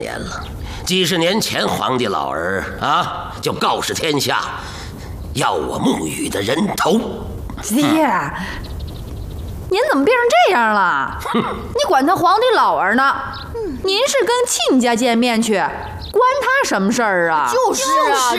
年了，几十年前皇帝老儿啊就告示天下，要我沐雨的人头。 爹，您怎么变成这样了？你管他皇帝老儿呢？您是跟亲家见面去，关他什么事儿啊？ 就是啊，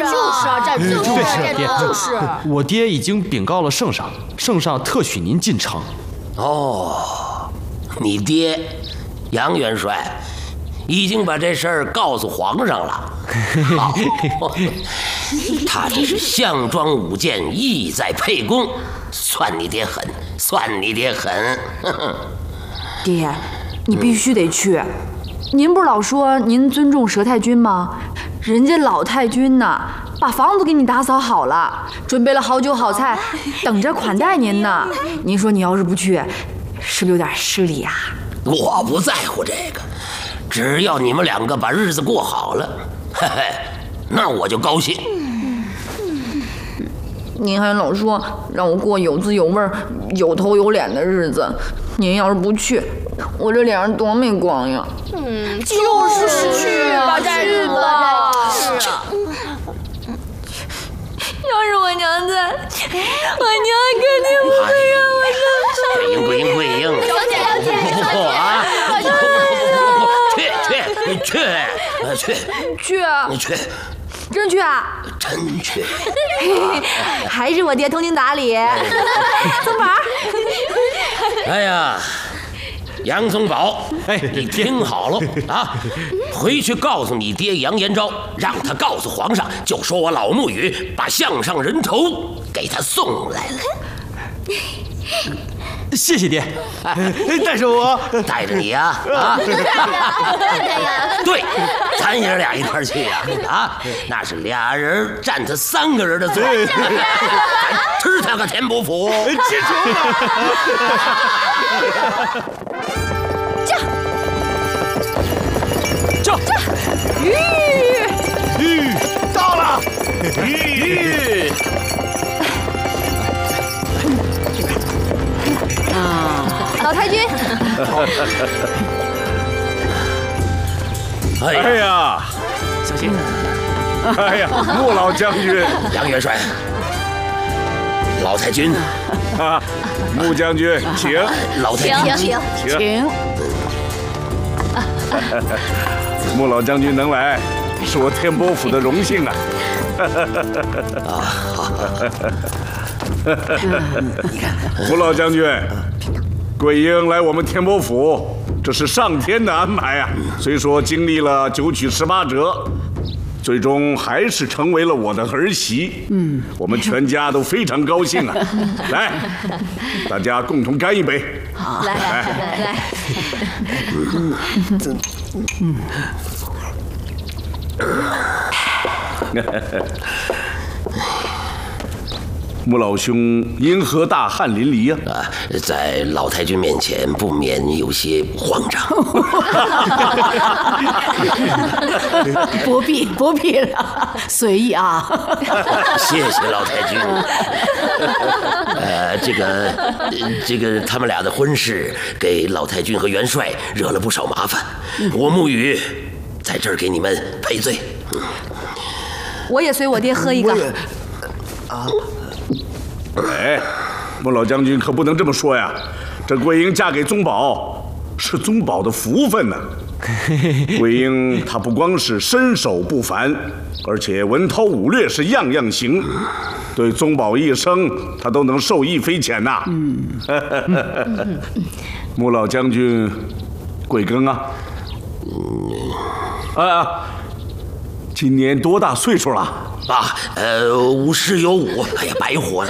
就是我爹已经禀告了圣上，圣上特许您进城。 哦，你爹杨元帅已经把这事儿告诉皇上了。好，他这是项庄舞剑，意在沛公，算你爹狠，算你爹狠。 爹，你必须得去。您不是老说您尊重佘太君吗？人家老太君呢，把房子给你打扫好了，准备了好酒好菜，等着款待您呢。您说你要是不去，是不是有点失礼啊？ 我不在乎这个，只要你们两个把日子过好了，嘿嘿，那我就高兴。 您还老说让我过有滋有味、有头有脸的日子，您要是不去，我这脸上多没光呀！ 就是去吧，去吧。 是啊。要是我娘在，我娘肯定不会让我上。 桂英， 小姐啊！去， 真去啊？ 真去。 还是我爹通情达理。宗宝。 哎呀，杨宗保，你听好了啊！回去告诉你爹杨延昭，让他告诉皇上，就说我老沐雨把项上人头给他送来了。 谢谢爹，带着我， 带着你呀，啊，对，咱爷俩一块去呀，啊，那是俩人占他3个人的罪，咱吃他个天不服。 记住了。驾！ 到了！ 老太君。 哎呀， 小心！ 哎呀，穆老将军， 杨元帅，老太君， 啊，穆将军，请。 老太君， 请。 穆老将军能来，是我天波府的荣幸啊！穆老将军，桂英来我们天波府，这是上天的安排啊！虽说经历了9曲18折，最终还是成为了我的儿媳。我们全家都非常高兴啊！来，大家共同干一杯。 好，来。 穆老兄因何大汗淋漓呀？ 在老太君面前不免有些慌张。 不必了，随意啊。 谢谢老太君。这个他们俩的婚事给老太君和元帅惹了不少麻烦，我沐雨在这儿给你们赔罪。 我也随我爹喝一个。 哎，穆老将军可不能这么说呀！这桂英嫁给宗保，是宗保的福分呢。桂英她不光是身手不凡，而且文韬武略是样样行，对宗保一生她都能受益匪浅呐。穆老将军贵庚啊？今年多大岁数了 ？50有5。哎呀，白活了。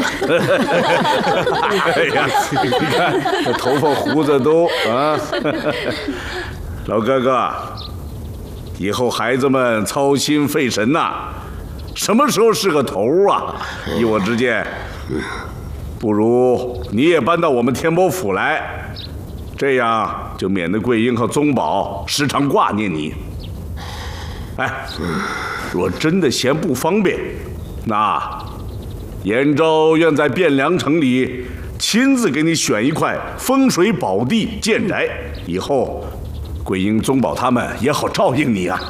哎呀，你看这头发胡子都啊！老哥哥，以后孩子们操心费神呐，什么时候是个头啊？依我之见，不如你也搬到我们天波府来，这样就免得桂英和宗保时常挂念你。哎，若真的嫌不方便，那延昭愿在汴梁城里亲自给你选一块风水宝地建宅，以后桂英、宗保他们也好照应你啊。